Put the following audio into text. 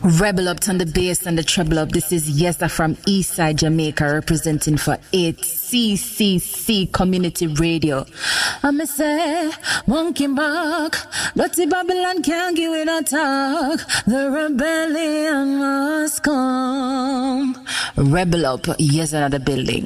Rebel up on the bass and the treble up. This is Yesa from Eastside Jamaica representing for 8CCC Community Radio. I'ma say, monkey bark, dirty Babylon can't give it a talk. The rebellion must come. Rebel up, yes, another building.